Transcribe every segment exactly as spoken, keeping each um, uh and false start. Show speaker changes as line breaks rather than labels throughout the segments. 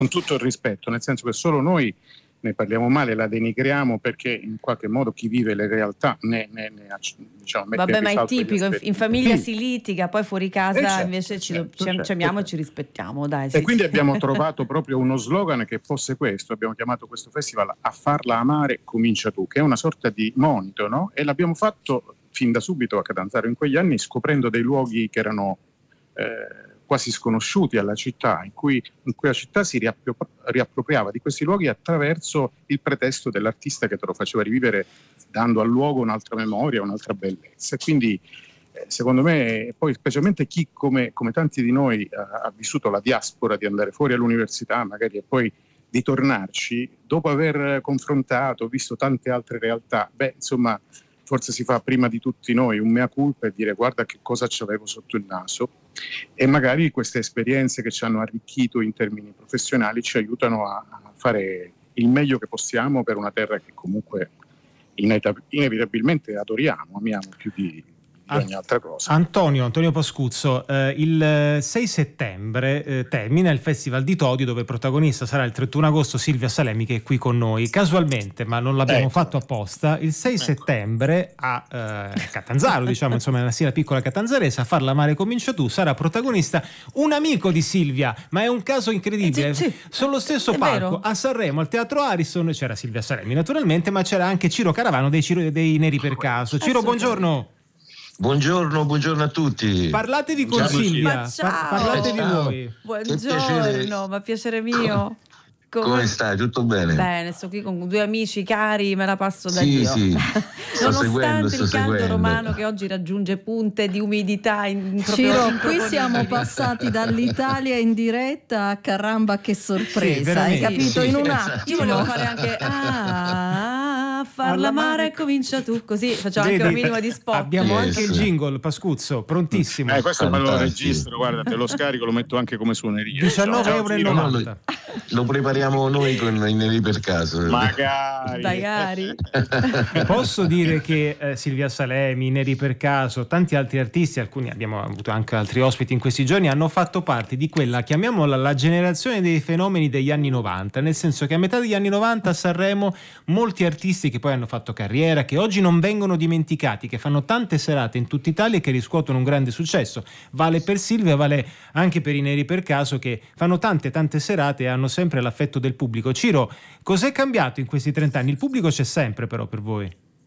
con tutto il rispetto, nel senso che solo noi ne parliamo male, la denigriamo perché in qualche modo chi vive le realtà ne, ne, ne diciamo, mette
Vabbè,
in
ma è
risalto
tipico, in, in famiglia si litiga, poi fuori casa
Eh, certo,
invece ci,
certo,
ci,
certo,
ci amiamo
certo.
e ci rispettiamo, dai. Sì.
E quindi abbiamo trovato proprio uno slogan che fosse questo, abbiamo chiamato questo festival A farla amare comincia tu, che è una sorta di monito, no? E l'abbiamo fatto fin da subito a Catanzaro in quegli anni, scoprendo dei luoghi che erano eh, quasi sconosciuti alla città, in cui, in cui la città si riappro- riappropriava di questi luoghi attraverso il pretesto dell'artista che te lo faceva rivivere, dando al luogo un'altra memoria, un'altra bellezza. E quindi eh, secondo me, poi specialmente chi come, come tanti di noi ha, ha vissuto la diaspora di andare fuori all'università magari e poi di tornarci, dopo aver confrontato, visto tante altre realtà, beh insomma forse si fa prima di tutti noi un mea culpa e dire guarda che cosa ci avevo sotto il naso, e magari queste esperienze che ci hanno arricchito in termini professionali ci aiutano a, a fare il meglio che possiamo per una terra che comunque ineta- inevitabilmente adoriamo, amiamo più di, di ogni altra cosa.
Antonio, Antonio Pascuzzo, eh, il sei settembre eh, termina il Festival di Todi, dove protagonista sarà il trentuno agosto Silvia Salemi, che è qui con noi. Casualmente, ma non l'abbiamo
Ecco.
fatto apposta, il sei
Ecco.
settembre a eh, Catanzaro, diciamo, insomma, nella sera piccola catanzarese, a Farla amare comincia tu, sarà protagonista un amico di Silvia, ma è un caso incredibile.
Eh, sì, sì.
Sullo stesso
È
palco,
vero.
a Sanremo, al Teatro Ariston, c'era Silvia Salemi naturalmente, ma c'era anche Ciro Caravano dei, Ciro, dei Neri per Caso. Ciro,
Assolutamente.
buongiorno.
Buongiorno, buongiorno a tutti.
Parlatevi con
Ciao,
Silvia,
Ma ciao.
par- parlatevi
Ciao.
voi.
Buongiorno, ma piacere mio.
Come, come stai? Tutto bene?
Bene, sto qui con due amici cari, me la passo da
Sì,
Dio.
sì. Sto
Nonostante
seguendo, sto
il caldo
seguendo.
romano che oggi raggiunge punte di umidità in
Ciro, qui siamo passati dall'Italia in diretta a caramba che
Sì,
sorpresa, hai
veramente.
capito?
Sì,
In un
esatto.
attimo.
Io volevo fare anche ah, farla amare e comincia tu, così facciamo
Vedi,
anche un minimo di spot.
abbiamo
Yes.
anche il jingle, Pascuzzo, prontissimo.
Eh, questo me lo
Fantastico.
registro, guarda, te lo scarico, lo metto anche come suoneria.
diciannove
Ciao,
euro e
Ciro.
novanta.
Lo prepariamo noi con i Neri per Caso.
Magari.
Magari.
Posso dire che eh, Silvia Salemi, Neri per Caso, tanti altri artisti, alcuni abbiamo avuto anche altri ospiti in questi giorni, hanno fatto parte di quella, chiamiamola, la generazione dei fenomeni degli anni novanta, nel senso che a metà degli anni novanta a Sanremo molti artisti che poi hanno fatto carriera, che oggi non vengono dimenticati, che fanno tante serate in tutta Italia e che riscuotono un grande successo. Vale per Silvia, vale anche per i Neri per Caso, che fanno tante tante serate e hanno sempre l'affetto del pubblico. Ciro, cos'è cambiato in questi trent'anni? Il pubblico c'è sempre però per voi.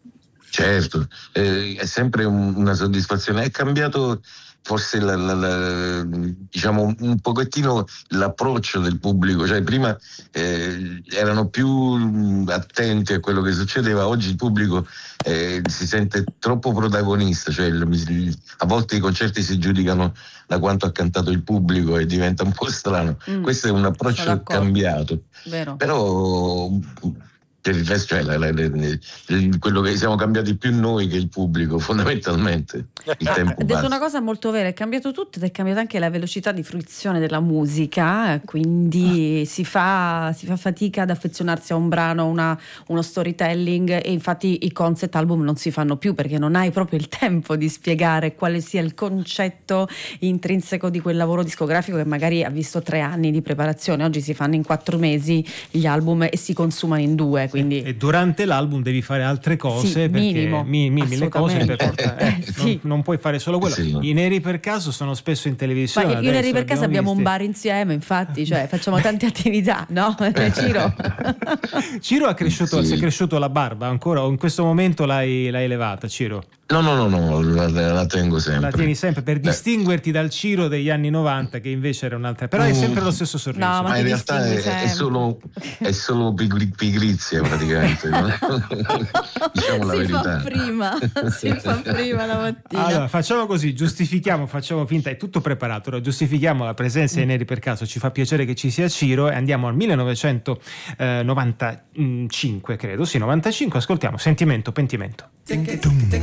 Certo, eh, è sempre un- una soddisfazione. È cambiato forse la, la- la- diciamo un pochettino l'approccio del pubblico, cioè prima eh, erano più mh, attenti a quello che succedeva, oggi il pubblico eh, si sente troppo protagonista, cioè il- il- a volte i concerti si giudicano da quanto ha cantato il pubblico e diventa un po' strano.
Mm,
Questo è un
sono
approccio
d'accordo.
cambiato,
Vero.
però per il resto, cioè, la- la- la- quello che siamo cambiati più noi che il pubblico, fondamentalmente. Il tempo
Ha detto
basta.
una cosa molto vera, è cambiato tutto ed è cambiata anche la velocità di fruizione della musica, quindi si fa, si fa fatica ad affezionarsi a un brano, una, uno storytelling, e infatti i concept album non si fanno più perché non hai proprio il tempo di spiegare quale sia il concetto intrinseco di quel lavoro discografico che magari ha visto tre anni di preparazione. Oggi si fanno in quattro mesi gli album e si consumano in due, quindi
E durante l'album devi fare altre cose,
Sì,
perché
minimo,
mi, mi- mille cose per
assolutamente.
portare, eh,
Eh, sì.
non, non puoi fare solo quello.
Sì.
I Neri per Caso sono spesso in
Ma
televisione.
io e Neri
adesso,
per caso abbiamo un
visti.
bar insieme, infatti, cioè facciamo tante attività, no? Ciro?
Ciro ha cresciuto,
Sì.
si è cresciuto la barba ancora o in questo momento l'hai, l'hai elevata, Ciro?
No, no, no, no, la, la tengo sempre.
La tieni sempre per
Beh,
distinguerti dal Ciro degli anni novanta, che invece era un'altra, però hai
Mm.
sempre lo stesso sorriso.
No, ma
Ma in
ti
realtà
distingui
è, è
sempre.
solo, è solo pigri- pigrizia praticamente. no? Diciamo la
si
verità.
fa prima, si fa prima la mattina.
Allora, facciamo così, giustifichiamo, facciamo finta, è tutto preparato, ora giustifichiamo la presenza dei Neri per Caso, ci fa piacere che ci sia Ciro e andiamo al millenovecentonovantacinque, credo, sì, novantacinque, ascoltiamo Sentimento, Pentimento.
Tum, tum, tum,